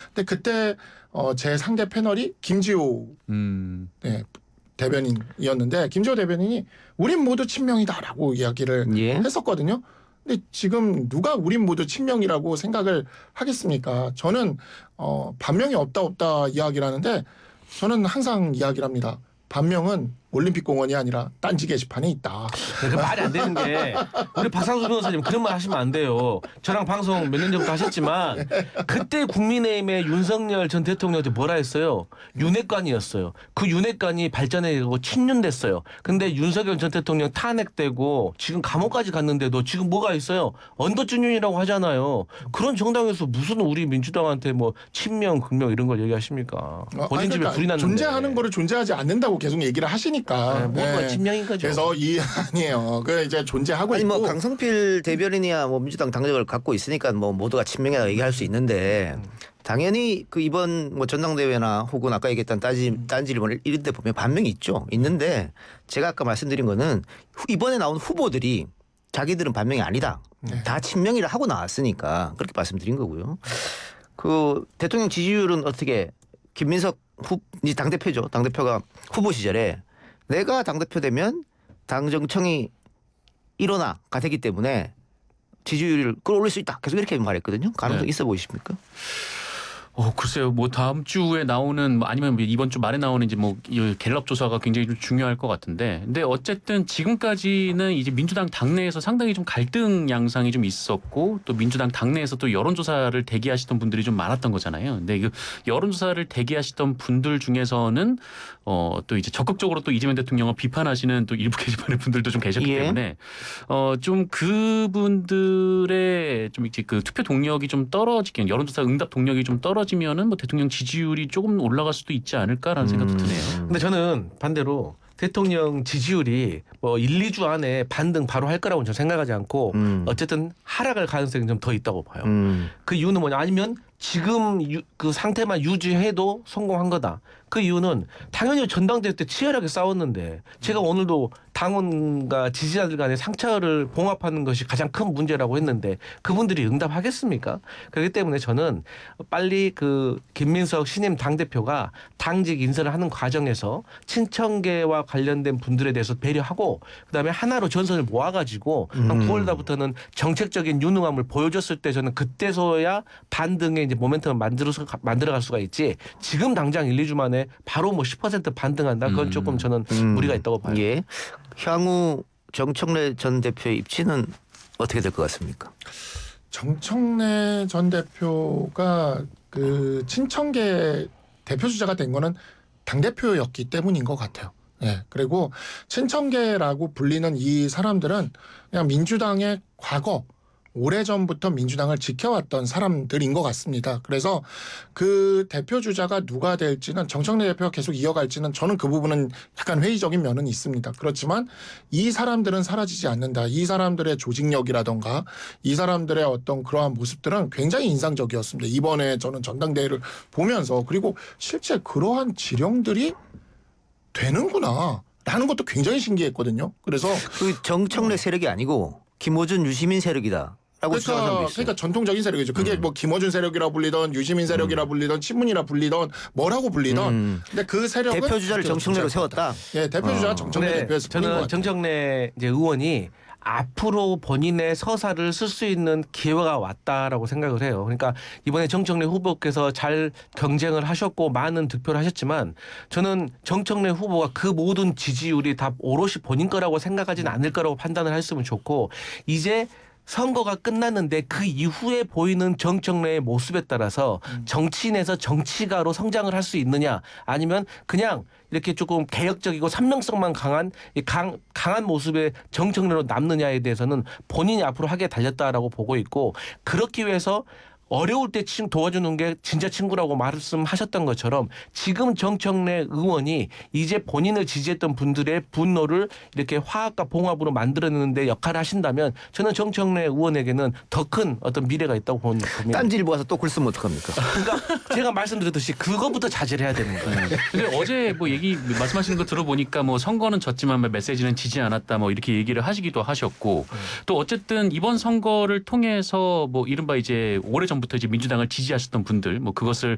근데 그때 제 상대 패널이 김지호 네, 대변인이었는데 김지호 대변인이 우린 모두 친명이다라고 이야기를 예. 했었거든요. 근데 지금 누가 우린 모두 친명이라고 생각을 하겠습니까? 저는 반명이 없다 이야기를 하는데 저는 항상 이야기를 합니다. 반명은 올림픽공원이 아니라 딴지 게시판에 있다. 그 말이 안 되는 게 우리 박상수 변호사님 그런 말 하시면 안 돼요. 저랑 방송 몇 년 전부터 하셨지만 그때 국민의힘의 윤석열 전 대통령한테 뭐라 했어요? 윤핵관이었어요. 그 윤핵관이 발전해가고 친윤됐어요. 근데 윤석열 전 대통령 탄핵되고 지금 감옥까지 갔는데도 지금 뭐가 있어요? 언더준윤이라고 하잖아요. 그런 정당에서 무슨 우리 민주당한테 뭐 친명, 극명 이런 걸 얘기하십니까? 본인 집에 불이 났는데. 존재하는 거를 존재하지 않는다고 계속 얘기를 하시니까. 뭐가 친명인 거죠. 그래서 아니에요. 그 이제 존재하고 아니 있고. 뭐 강성필 대변인이야 뭐 민주당 당적을 갖고 있으니까 뭐 모두가 친명이라고 얘기할 수 있는데 당연히 그 이번 뭐 전당대회나 혹은 아까 얘기했던 딴지일보나 이런 데 보면 반명이 있죠. 있는데 제가 아까 말씀드린 거는 이번에 나온 후보들이 자기들은 반명이 아니다. 다 친명이라 하고 나왔으니까 그렇게 말씀드린 거고요. 그 대통령 지지율은 어떻게 김민석 당대표죠. 당대표가 후보 시절에 내가 당대표 되면 당정청이 일어나가 되기 때문에 지지율을 끌어올릴 수 있다. 계속 이렇게 말했거든요. 가능성 있어 보이십니까? 글쎄요. 뭐 다음 주에 나오는 아니면 이번 주 말에 나오는 이제 뭐 갤럽 조사가 굉장히 좀 중요할 것 같은데, 근데 어쨌든 지금까지는 이제 민주당 당내에서 상당히 좀 갈등 양상이 좀 있었고 또 민주당 당내에서 또 여론조사를 대기하시던 분들이 좀 많았던 거잖아요. 근데 이 여론조사를 대기하시던 분들 중에서는 또 이제 적극적으로 또 이재명 대통령을 비판하시는 또 일부 게시판의 분들도 좀 계셨기 때문에 좀 그분들의 좀 이제 그 투표 동력이 좀 떨어지긴 여론조사 응답 동력이 좀 떨어지면은 뭐 대통령 지지율이 조금 올라갈 수도 있지 않을까라는 생각도 드네요. 근데 저는 반대로 대통령 지지율이 뭐 1, 2주 안에 반등 바로 할 거라고 저는 생각하지 않고 어쨌든 하락할 가능성이 좀 더 있다고 봐요. 그 이유는 뭐냐? 아니면 지금 그 상태만 유지해도 성공한 거다. 그 이유는 당연히 전당대회 때 치열하게 싸웠는데 제가 오늘도 당원과 지지자들 간의 상처를 봉합하는 것이 가장 큰 문제라고 했는데 그분들이 응답하겠습니까? 그렇기 때문에 저는 빨리 그 김민석 신임 당대표가 당직 인선을 하는 과정에서 친청계와 관련된 분들에 대해서 배려하고 그다음에 하나로 전선을 모아가지고 한 9월 달부터는 정책적인 유능함을 보여줬을 때 저는 그때서야 반등의 이제 모멘텀을 만들어갈 수가 있지 지금 당장 1, 2주 만에 바로 뭐 10% 반등한다. 그건 조금 저는 무리가 있다고 봐요. 예. 향후 정청래 전 대표의 입지는 어떻게 될 것 같습니까? 정청래 전 대표가 그 친청계 대표 주자가 된 거는 당대표였기 때문인 것 같아요. 예. 그리고 친청계라고 불리는 이 사람들은 그냥 민주당의 과거 오래전부터 민주당을 지켜왔던 사람들인 것 같습니다. 그래서 그 대표 주자가 누가 될지는 정청래 대표가 계속 이어갈지는 저는 그 부분은 약간 회의적인 면은 있습니다. 그렇지만 이 사람들은 사라지지 않는다. 이 사람들의 조직력이라던가 이 사람들의 어떤 그러한 모습들은 굉장히 인상적이었습니다. 이번에 저는 전당대회를 보면서 그리고 실제 그러한 지령들이 되는구나 라는 것도 굉장히 신기했거든요. 그래서 그 정청래 세력이 아니고 김어준 유시민 세력이다. 그러니까 전통적인 세력이죠. 그게 뭐 김어준 세력이라 불리던 유시민 세력이라 불리던 친문이라 불리던 뭐라고 불리던. 근데 그 세력은 대표 주자를 정청래로 세웠다. 예, 대표 주자가 정청래 대표에서 저는 정청래 이제 의원이 앞으로 본인의 서사를 쓸 수 있는 기회가 왔다라고 생각을 해요. 그러니까 이번에 정청래 후보께서 잘 경쟁을 하셨고 많은 득표를 하셨지만 저는 정청래 후보가 그 모든 지지율이 다 오롯이 본인 거라고 생각하지는 않을 거라고 판단을 했으면 좋고 이제 선거가 끝났는데 그 이후에 보이는 정청래의 모습에 따라서 정치인에서 정치가로 성장을 할 수 있느냐 아니면 그냥 이렇게 조금 개혁적이고 산명성만 강한 강한 모습의 정청래로 남느냐에 대해서는 본인이 앞으로 하게 달렸다라고 보고 있고 그렇기 위해서 어려울 때 도와주는 게 진짜 친구라고 말씀하셨던 것처럼 지금 정청래 의원이 이제 본인을 지지했던 분들의 분노를 이렇게 화합과 봉합으로 만들어내는 데 역할을 하신다면 저는 정청래 의원에게는 더 큰 어떤 미래가 있다고 봅니다. 딴지일보 와서 또 글 쓰면 어떡합니까? 그러니까 제가 말씀드렸듯이 그거부터 자제를 해야 되는 거예요. 근데 어제 뭐 말씀하시는 거 들어보니까 뭐 선거는 졌지만 메시지는 지지 않았다 뭐 이렇게 얘기를 하시기도 하셨고 또 어쨌든 이번 선거를 통해서 뭐 이른바 이제 오래전부터 이제 민주당을 지지하셨던 분들 뭐 그것을